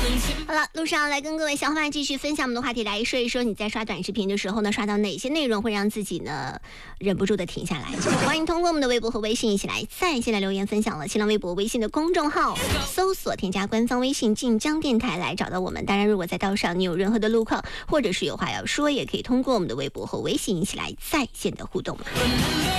好了，路上来跟各位小伙伴继续分享我们的话题，来说一说你在刷短视频的时候呢，刷到哪些内容会让自己呢忍不住的停下来？欢迎通过我们的微博和微信一起来在线的留言分享了。新浪微博、微信的公众号搜索添加官方微信晋江电台来找到我们。当然，如果在道上你有任何的路况，或者是有话要说，也可以通过我们的微博和微信一起来在线的互动。